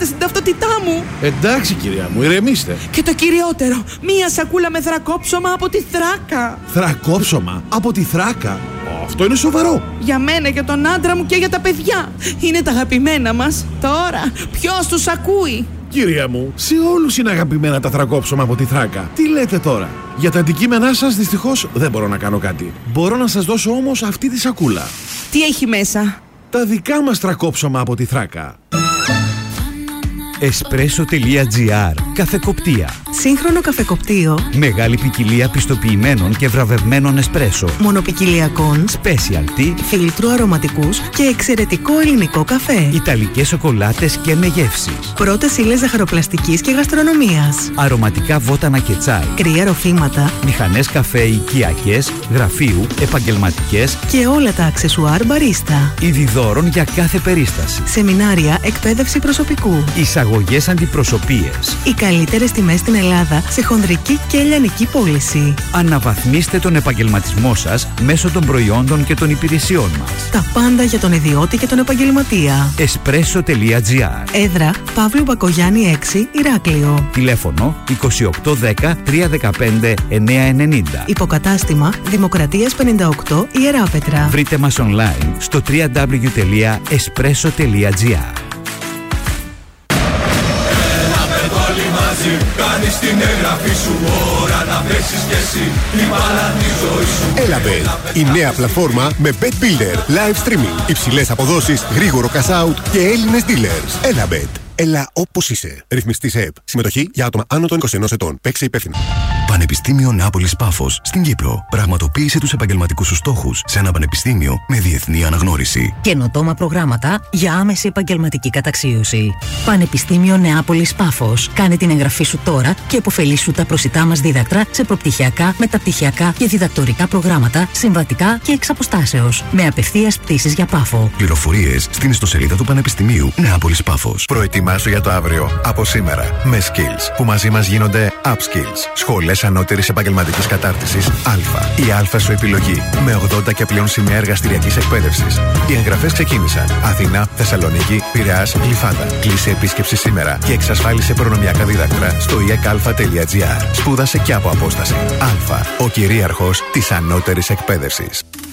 στην ταυτότητά μου. Εντάξει, κυρία μου, ηρεμήστε. Και το κυριότερο, μία σακούλα με θρακόψωμα από τη Θράκα. Θρακόψωμα από τη Θράκα? Αυτό είναι σοβαρό. Για μένα και τον άντρα μου και για τα παιδιά. Είναι τα αγαπημένα μας. Τώρα, ποιος τους ακούει? Κυρία μου, σε όλους είναι αγαπημένα τα θρακόψωμα από τη Θράκα. Τι λέτε τώρα? Για τα αντικείμενά σας δυστυχώς δεν μπορώ να κάνω κάτι. Μπορώ να σας δώσω όμως αυτή τη σακούλα. Τι έχει μέσα? Τα δικά μας θρακόψωμα από τη Θράκα. Espresso.gr. Καφεκοπτία. Σύγχρονο καφεκοπτίο. Μεγάλη ποικιλία πιστοποιημένων και βραβευμένων εσπρέσο. Μονοπικιλιακών. Specialty. Φίλτρου αρωματικούς και εξαιρετικό ελληνικό καφέ. Ιταλικές σοκολάτες και με γεύσεις. Πρώτες ύλες ζαχαροπλαστικής και γαστρονομίας. Αρωματικά βότανα και τσάι. Κρύα ροφήματα. Μηχανές καφέ οικιακές, γραφείου, επαγγελματικές και όλα τα αξεσουάρ μπαρίστα. Είδη δώρων για κάθε περίσταση. Σεμινάρια, εκπαίδευση προσωπικού. Εισαγωγές αντιπροσωπείες. Οι καλύτερες τιμές στην Ελλάδα σε χονδρική και λιανική πώληση. Αναβαθμίστε τον επαγγελματισμό σας μέσω των προϊόντων και των υπηρεσιών μας. Τα πάντα για τον ιδιώτη και τον επαγγελματία. Espresso.gr. Έδρα Παύλου Μπακογιάννη 6, Ηράκλειο. Τηλέφωνο 2810 315 990. Υποκατάστημα Δημοκρατίας 58, Ιεράπετρα. Βρείτε μας online στο www.espresso.gr. Κάνεις την εγγραφή σου, ώρα να παίξεις κι εσύ την μπάλα τη ζωή σου. Elabet, η νέα πλατφόρμα με Bet Builder, live streaming, υψηλές αποδόσεις, γρήγορο cash out και Έλληνες dealers. Elabet. Έλα όπως είσαι. Ρυθμιστής ΕΕΠ. Συμμετοχή για άτομα άνω των 21 ετών. Παίξε υπεύθυνα. Πανεπιστήμιο Νεάπολης Πάφος στην Κύπρο. Πραγματοποίησε τους επαγγελματικούς σου στόχους σε ένα πανεπιστήμιο με διεθνή αναγνώριση. Καινοτόμα προγράμματα για άμεση επαγγελματική καταξίωση. Πανεπιστήμιο Νεάπολης Πάφος. Κάνε την εγγραφή σου τώρα και υποφελήσου τα προσιτά μας δίδακτρα σε προπτυχιακά, μεταπτυχιακά και διδακτορικά προγράμματα, συμβατικά και εξ αποστάσεως. Με απευθείας πτήσεις για Πάφο. Πληροφορίες στην ιστοσελίδα του Πανεπιστημίου Νεάπολης Πάφος. Προετοιμάσου για το αύριο από σήμερα με skills που μαζί μας γίνονται upskills. Σχολές ανώτερης επαγγελματικής κατάρτισης Α. Η Α σου επιλογή με 80 και πλέον σημεία εργαστηριακής εκπαίδευσης. Οι εγγραφές ξεκίνησαν. Αθήνα, Θεσσαλονίκη, Πειραιάς, Γλυφάδα. Κλείσε επίσκεψη σήμερα και εξασφάλισε προνομιακά δίδακτρα στο iekalfa.gr. Σπούδασε και από απόσταση. Α. Ο κυρίαρχος της ανώτερης εκπαίδευσης.